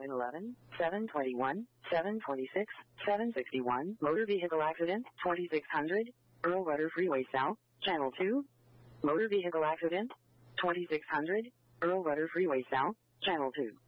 711, 721, 726, 761. Motor vehicle accident, 2600. Earl Rudder Freeway South, Channel 2. Motor vehicle accident, 2600. Earl Rudder Freeway South, Channel 2.